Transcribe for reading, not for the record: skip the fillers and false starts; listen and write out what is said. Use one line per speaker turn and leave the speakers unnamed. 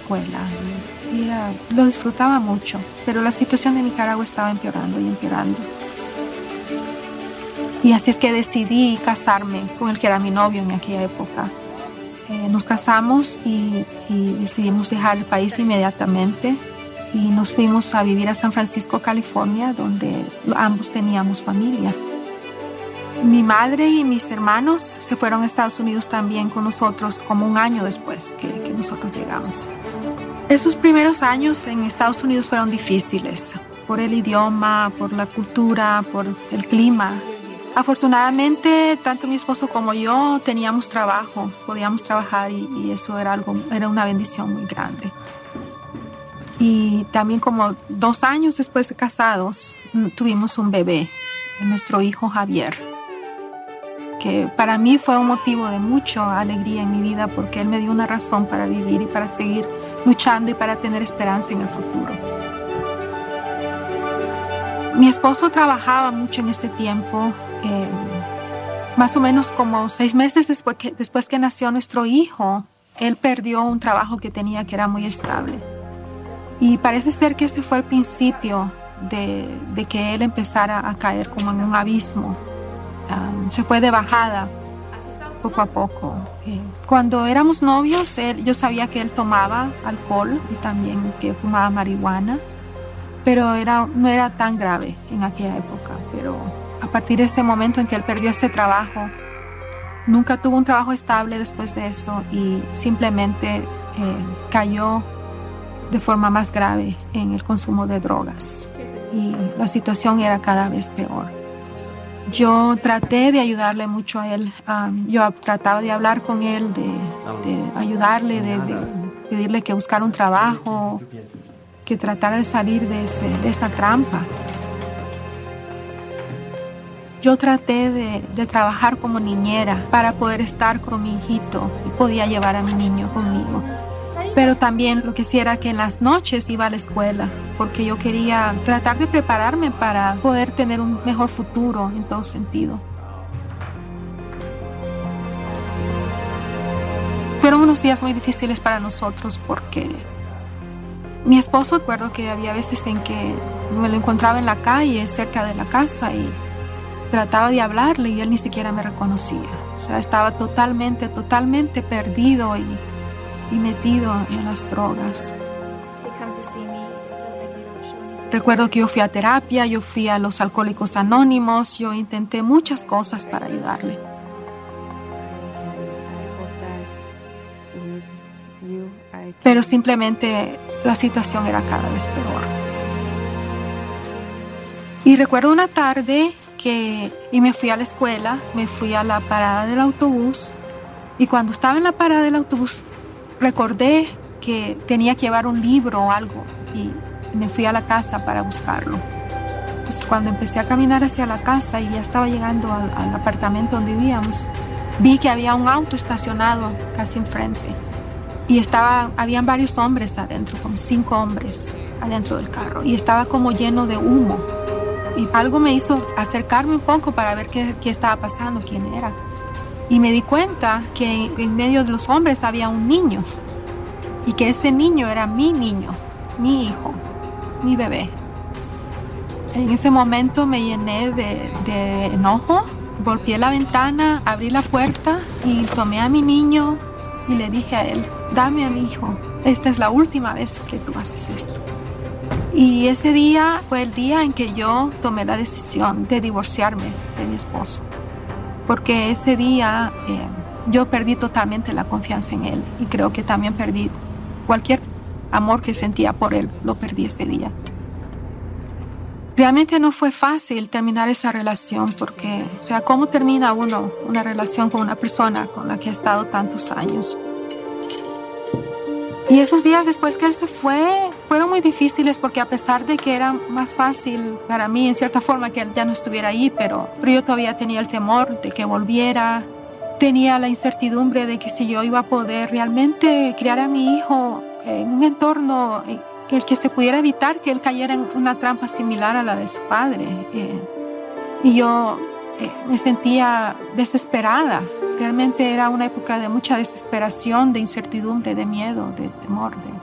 escuela y lo disfrutaba mucho, pero la situación de Nicaragua estaba empeorando y empeorando. Y así es que decidí casarme con el que era mi novio en aquella época. Nos casamos y decidimos dejar el país inmediatamente y nos fuimos a vivir a San Francisco, California, donde ambos teníamos familia. Mi madre y mis hermanos se fueron a Estados Unidos también con nosotros como un año después que nosotros llegamos. Esos primeros años en Estados Unidos fueron difíciles por el idioma, por la cultura, por el clima. Afortunadamente, tanto mi esposo como yo teníamos trabajo, podíamos trabajar y eso era una bendición muy grande. Y también como 2 años después de casados, tuvimos un bebé, nuestro hijo Javier, que para mí fue un motivo de mucha alegría en mi vida porque él me dio una razón para vivir y para seguir luchando y para tener esperanza en el futuro. Mi esposo trabajaba mucho en ese tiempo. Más o menos como 6 meses después que nació nuestro hijo, él perdió un trabajo que tenía que era muy estable. Y parece ser que ese fue el principio de que él empezara a caer como en un abismo. Se fue de bajada poco a poco. Cuando éramos novios, yo sabía que él tomaba alcohol y también que fumaba marihuana, pero no era tan grave en aquella época. Pero a partir de ese momento en que él perdió ese trabajo, nunca tuvo un trabajo estable después de eso y simplemente cayó de forma más grave en el consumo de drogas. Y la situación era cada vez peor. Yo traté de ayudarle mucho a él. Yo trataba de hablar con él, de ayudarle, de pedirle que buscara un trabajo, que tratara de salir de esa trampa. Yo traté de trabajar como niñera para poder estar con mi hijito y podía llevar a mi niño conmigo. Pero también lo que sí era que en las noches iba a la escuela porque yo quería tratar de prepararme para poder tener un mejor futuro en todo sentido. Fueron unos días muy difíciles para nosotros porque mi esposo, recuerdo que había veces en que me lo encontraba en la calle cerca de la casa y trataba de hablarle y él ni siquiera me reconocía. O sea, estaba totalmente perdido y metido en las drogas. Recuerdo que yo fui a terapia, yo fui a los Alcohólicos Anónimos, yo intenté muchas cosas para ayudarle. Pero simplemente la situación era cada vez peor. Y recuerdo una tarde y me fui a la escuela, me fui a la parada del autobús y cuando estaba en la parada del autobús recordé que tenía que llevar un libro o algo y me fui a la casa para buscarlo. Entonces cuando empecé a caminar hacia la casa y ya estaba llegando al apartamento donde vivíamos, vi que había un auto estacionado casi enfrente y habían varios hombres adentro, como 5 hombres adentro del carro y estaba como lleno de humo. Y algo me hizo acercarme un poco para ver qué estaba pasando, quién era. Y me di cuenta que en medio de los hombres había un niño. Y que ese niño era mi niño, mi hijo, mi bebé. En ese momento me llené de enojo. Golpeé la ventana, abrí la puerta y tomé a mi niño y le dije a él, dame a mi hijo. Esta es la última vez que tú haces esto. Y ese día fue el día en que yo tomé la decisión de divorciarme de mi esposo. Porque ese día yo perdí totalmente la confianza en él y creo que también perdí cualquier amor que sentía por él, lo perdí ese día. Realmente no fue fácil terminar esa relación porque, o sea, ¿cómo termina uno una relación con una persona con la que ha estado tantos años? Y esos días después que él se fue fueron muy difíciles porque a pesar de que era más fácil para mí en cierta forma que él ya no estuviera ahí, pero yo todavía tenía el temor de que volviera, tenía la incertidumbre de que si yo iba a poder realmente criar a mi hijo en un entorno que el que se pudiera evitar que él cayera en una trampa similar a la de su padre. Y yo me sentía desesperada. Realmente era una época de mucha desesperación, de incertidumbre, de miedo, de temor.